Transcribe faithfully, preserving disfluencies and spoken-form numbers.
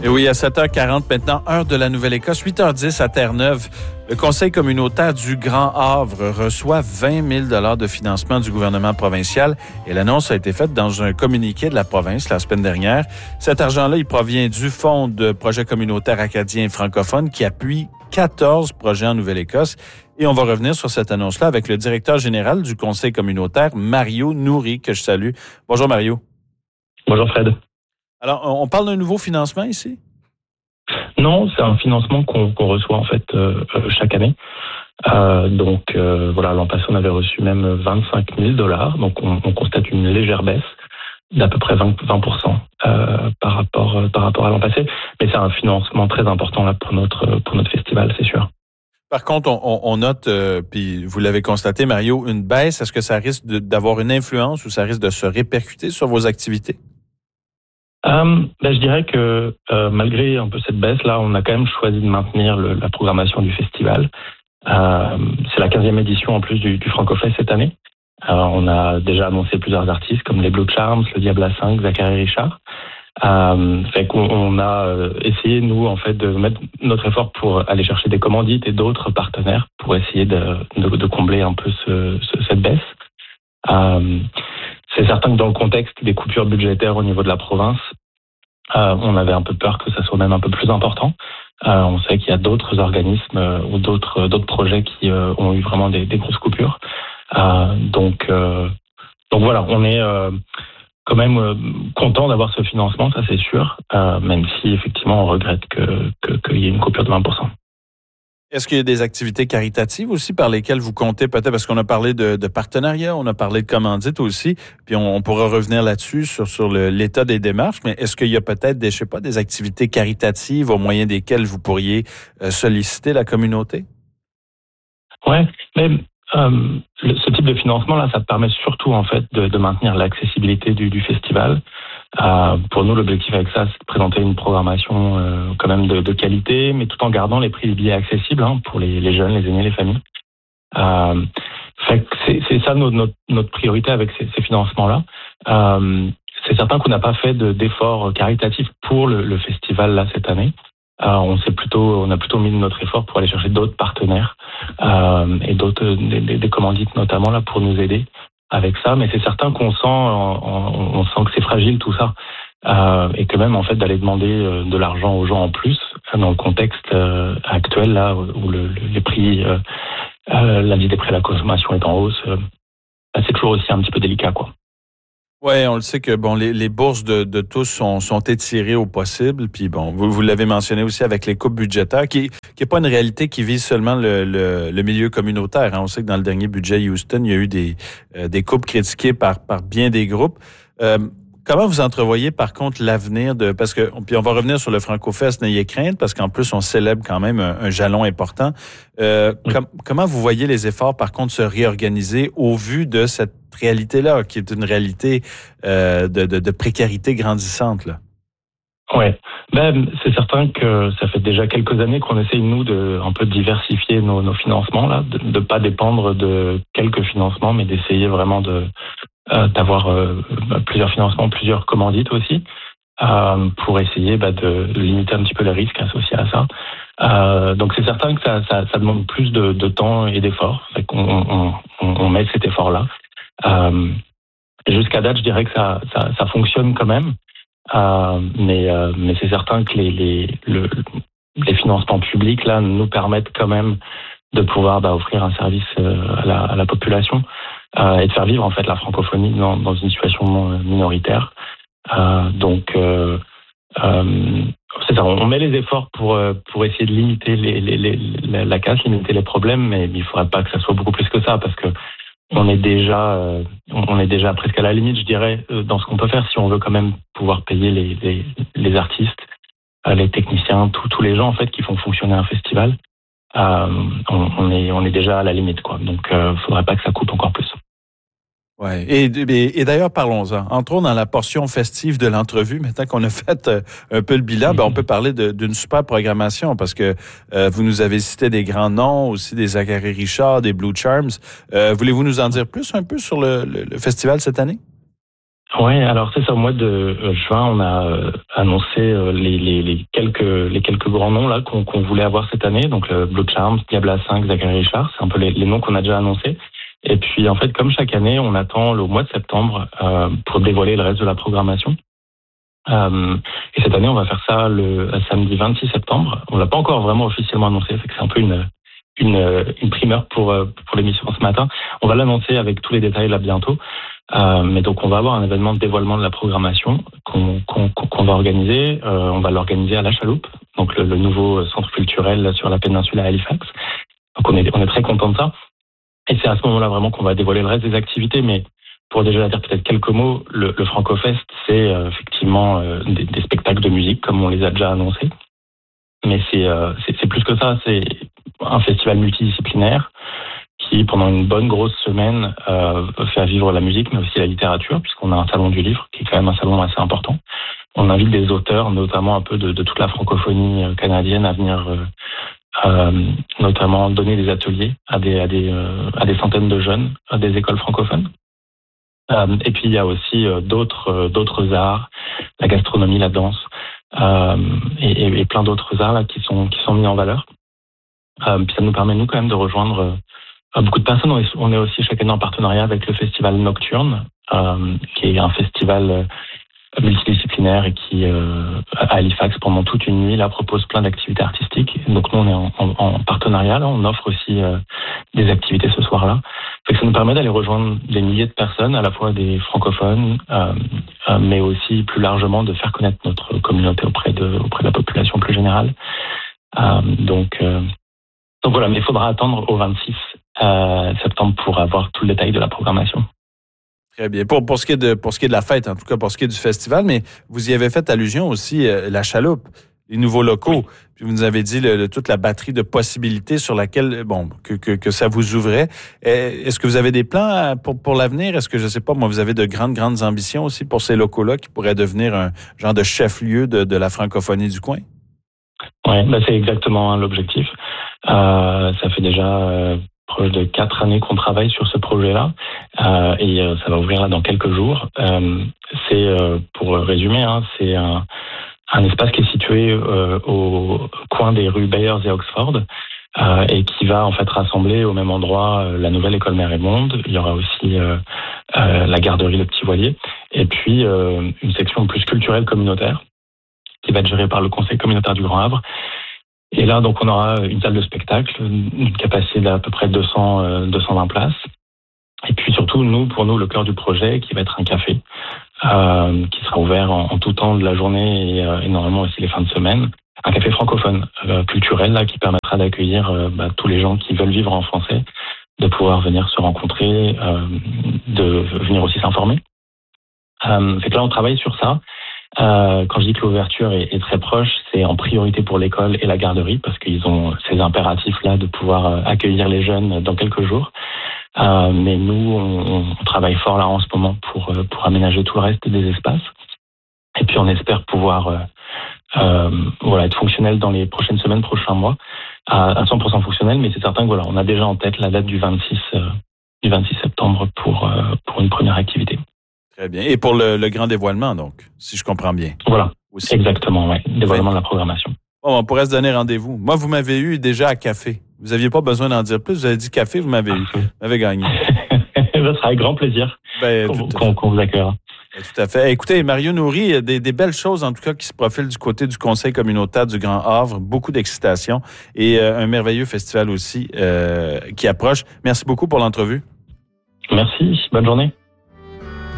Et oui, à sept heures quarante maintenant, heure de la Nouvelle-Écosse, huit heures dix à Terre-Neuve. Le Conseil communautaire du Grand Havre reçoit vingt mille dollars de financement du gouvernement provincial et l'annonce a été faite dans un communiqué de la province la semaine dernière. Cet argent-là, il provient du Fonds de projets communautaires acadiens et francophones qui appuie quatorze projets en Nouvelle-Écosse. Et on va revenir sur cette annonce-là avec le directeur général du Conseil communautaire, Mario Nouri, que je salue. Bonjour Mario. Bonjour Fred. Alors, on parle d'un nouveau financement ici? Non, c'est un financement qu'on, qu'on reçoit en fait euh, chaque année. Euh, donc euh, voilà, l'an passé on avait reçu même vingt-cinq mille dollars, donc on, on constate une légère baisse d'à peu près vingt pour cent euh, par rapport euh, par rapport à l'an passé. Mais c'est un financement très important là pour notre pour notre festival, c'est sûr. Par contre, on, on note, euh, puis vous l'avez constaté, Mario, une baisse. Est-ce que ça risque de, d'avoir une influence ou ça risque de se répercuter sur vos activités? Euh, ben, je dirais que euh, malgré un peu cette baisse-là, on a quand même choisi de maintenir le, la programmation du festival. Euh, c'est la quinzième édition en plus du, du Francofest cette année. Alors, on a déjà annoncé plusieurs artistes comme les Blue Charms, le Diable à cinq, Zachary Richard. Euh, fait qu'on on a essayé, nous, en fait, de mettre notre effort pour aller chercher des commandites et d'autres partenaires pour essayer de, de, de combler un peu ce, ce, cette baisse. Euh, c'est certain que dans le contexte des coupures budgétaires au niveau de la province, euh, on avait un peu peur que ça soit même un peu plus important. Euh, on sait qu'il y a d'autres organismes euh, ou d'autres d'autres projets qui euh, ont eu vraiment des, des grosses coupures. Euh, donc, euh, donc voilà, on est euh, quand même euh, content d'avoir ce financement, ça c'est sûr, euh, même si effectivement on regrette que, que, qu'il y ait une coupure de vingt pour cent. Est-ce qu'il y a des activités caritatives aussi par lesquelles vous comptez peut-être, parce qu'on a parlé de, de partenariat, on a parlé de commandites aussi, puis on, on pourra revenir là-dessus sur, sur le, l'état des démarches, mais est-ce qu'il y a peut-être des, je sais pas, des activités caritatives au moyen desquelles vous pourriez euh, solliciter la communauté? Ouais, mais euh, le, ce type de financement là, ça permet surtout en fait de, de maintenir l'accessibilité du, du festival. Euh, pour nous, l'objectif avec ça, c'est de présenter une programmation euh, quand même de, de qualité, mais tout en gardant les prix des billets accessibles hein, pour les, les jeunes, les aînés, les familles. Euh, fait que c'est, c'est ça notre, notre, notre priorité avec ces, ces financements-là. Euh, c'est certain qu'on n'a pas fait de, d'efforts caritatifs pour le, le festival là cette année. Euh, on s'est plutôt, on a plutôt mis notre effort pour aller chercher d'autres partenaires euh, et d'autres des, des, des commandites notamment là pour nous aider avec ça, mais c'est certain qu'on sent, on, on sent que c'est fragile tout ça, euh, et que même en fait d'aller demander de l'argent aux gens en plus dans le contexte euh, actuel là où le, les prix, euh, euh, l'indice des prix à la consommation est en hausse, euh, c'est toujours aussi un petit peu délicat quoi. Oui, on le sait que bon, les, les bourses de, de tous sont, sont étirées au possible. Puis bon, vous, vous l'avez mentionné aussi avec les coupes budgétaires, qui qui est pas une réalité qui vise seulement le, le, le milieu communautaire. Hein. On sait que dans le dernier budget Houston, il y a eu des, euh, des coupes critiquées par, par bien des groupes. Euh, Comment vous entrevoyez, par contre, l'avenir de... Parce que, puis on va revenir sur le Francofest, n'ayez crainte, parce qu'en plus, on célèbre quand même un, un jalon important. Euh, oui. com- comment vous voyez les efforts, par contre, se réorganiser au vu de cette réalité-là, qui est une réalité euh, de, de, de précarité grandissante, là? Oui, ben, c'est certain que ça fait déjà quelques années qu'on essaye, nous, de un peu diversifier nos, nos financements, là, de ne pas dépendre de quelques financements, mais d'essayer vraiment de... Euh, d'avoir euh, plusieurs financements, plusieurs commandites aussi, euh, pour essayer bah, de, de limiter un petit peu les risques associés à ça. Euh, donc c'est certain que ça, ça, ça demande plus de, de temps et d'efforts. Fait qu'on on, on, on met cet effort-là. Euh, jusqu'à date, je dirais que ça, ça, ça fonctionne quand même, euh, mais, euh, mais c'est certain que les, les, le, les financements publics là nous permettent quand même de pouvoir bah, offrir un service euh, à, la, à la population. Euh, et de faire vivre en fait la francophonie dans, dans une situation minoritaire. Euh, donc euh, euh, c'est ça, on met les efforts pour pour essayer de limiter les, les, les, la, la casse, limiter les problèmes, mais il ne faudrait pas que ça soit beaucoup plus que ça parce que on est déjà euh, on est déjà presque à la limite, je dirais, dans ce qu'on peut faire si on veut quand même pouvoir payer les les, les artistes, les techniciens, tous tous les gens en fait qui font fonctionner un festival. Euh, on, on est on est déjà à la limite quoi. Donc il euh, faudrait pas que ça coupe encore plus. Ouais. Et, et, et d'ailleurs, parlons-en. Entrons dans la portion festive de l'entrevue. Maintenant qu'on a fait euh, un peu le bilan, mm-hmm. ben, on peut parler de, d'une super programmation parce que euh, vous nous avez cité des grands noms, aussi des Zachary Richard, des Blue Charms. Euh, voulez-vous nous en dire plus un peu sur le, le, le festival cette année? Ouais, alors c'est ça. Au mois de juin, on a euh, annoncé euh, les, les, les quelques les quelques grands noms là qu'on qu'on voulait avoir cette année. Donc euh, Blue Charms, Diabla cinq, Zachary Richard, c'est un peu les, les noms qu'on a déjà annoncés. Et puis en fait, comme chaque année, on attend le mois de septembre euh, pour dévoiler le reste de la programmation. Euh, et cette année, on va faire ça le samedi vingt-six septembre. On l'a pas encore vraiment officiellement annoncé, c'est que c'est un peu une une, une primeur pour pour l'émission ce matin. On va l'annoncer avec tous les détails là bientôt. Euh, mais donc on va avoir un événement de dévoilement de la programmation qu'on qu'on, qu'on va organiser. Euh, on va l'organiser à La Chaloupe, donc le, le nouveau centre culturel sur la péninsule à Halifax. Donc on est on est très content de ça. Et c'est à ce moment-là vraiment qu'on va dévoiler le reste des activités. Mais pour déjà dire peut-être quelques mots, le, le FrancoFest, c'est euh, effectivement euh, des, des spectacles de musique comme on les a déjà annoncés. Mais c'est euh, c'est, c'est plus que ça. C'est un festival multidisciplinaire qui, pendant une bonne grosse semaine, euh, fait vivre la musique, mais aussi la littérature, puisqu'on a un salon du livre, qui est quand même un salon assez important. On invite des auteurs, notamment un peu de, de toute la francophonie canadienne, à venir euh, euh, notamment donner des ateliers à des, à, des, euh, à des centaines de jeunes, à des écoles francophones. Euh, et puis, il y a aussi euh, d'autres, euh, d'autres arts, la gastronomie, la danse, euh, et, et, et plein d'autres arts là, qui, sont, qui sont mis en valeur. Euh, puis ça nous permet, nous, quand même, de rejoindre... Euh, beaucoup de personnes. On est aussi chaque année en partenariat avec le festival Nocturne, euh, qui est un festival multidisciplinaire et qui, euh, à Halifax, pendant toute une nuit, là, propose plein d'activités artistiques. Donc nous, on est en, en, en partenariat. Là, on offre aussi euh, des activités ce soir-là. Donc, ça nous permet d'aller rejoindre des milliers de personnes, à la fois des francophones, euh, euh, mais aussi plus largement de faire connaître notre communauté auprès de, auprès de la population plus générale. Euh, donc, euh, donc voilà, mais il faudra attendre au vingt-six Euh, septembre pour avoir tout le détail de la programmation. Très bien. Pour, pour, ce qui est de, pour ce qui est de la fête, en tout cas pour ce qui est du festival, mais vous y avez fait allusion aussi, euh, la Chaloupe, les nouveaux locaux. Oui. Puis vous nous avez dit le, le, toute la batterie de possibilités sur laquelle, bon, que, que, que ça vous ouvrait. Est-ce que vous avez des plans pour, pour l'avenir? Est-ce que, je sais pas, moi, vous avez de grandes, grandes ambitions aussi pour ces locaux-là qui pourraient devenir un genre de chef-lieu de, de la francophonie du coin? Oui, ben c'est exactement hein, l'objectif. Euh, ça fait déjà... Euh, proche de quatre années qu'on travaille sur ce projet-là euh, et euh, ça va ouvrir là dans quelques jours. Euh, c'est, euh, pour résumer, hein, c'est un, un espace qui est situé euh, au coin des rues Bayers et Oxford euh, et qui va en fait rassembler au même endroit euh, la nouvelle école Mère-et-Monde. Il y aura aussi euh, euh, la garderie Le Petit Voilier et puis euh, une section plus culturelle communautaire qui va être gérée par le Conseil communautaire du Grand Havre. Et là, donc, on aura une salle de spectacle, une capacité d'à peu près deux cents, euh, deux cent vingt places. Et puis surtout, nous, pour nous, le cœur du projet, qui va être un café, euh, qui sera ouvert en, en tout temps de la journée et, euh, et normalement aussi les fins de semaine. Un café francophone, euh, culturel, là, qui permettra d'accueillir euh, bah, tous les gens qui veulent vivre en français, de pouvoir venir se rencontrer, euh, de venir aussi s'informer. Euh, c'est que là, on travaille sur ça. Euh, quand je dis que l'ouverture est, est très proche, c'est en priorité pour l'école et la garderie parce qu'ils ont ces impératifs-là de pouvoir euh, accueillir les jeunes dans quelques jours. Euh, mais nous, on, on travaille fort là en ce moment pour, euh, pour aménager tout le reste des espaces. Et puis on espère pouvoir euh, euh, voilà, être fonctionnel dans les prochaines semaines, prochains mois, à, à cent pour cent fonctionnel. Mais c'est certain que voilà, on a déjà en tête la date du vingt-six, euh, du vingt-six septembre pour, euh, pour une première activité. Très bien. Et pour le, le grand dévoilement, donc, si je comprends bien. Voilà, aussi. Exactement, oui. Dévoilement de la programmation. Bon, on pourrait se donner rendez-vous. Moi, vous m'avez eu déjà à café. Vous n'aviez pas besoin d'en dire plus. Vous avez dit café, vous m'avez eu. Vous m'avez gagné. Ça sera avec grand plaisir ben, qu'on, qu'on, qu'on vous accueillera. Tout à fait. Écoutez, Mario Nourry, des, des belles choses en tout cas qui se profilent du côté du Conseil communautaire du Grand Havre. Beaucoup d'excitation et euh, un merveilleux festival aussi euh, qui approche. Merci beaucoup pour l'entrevue. Merci. Bonne journée.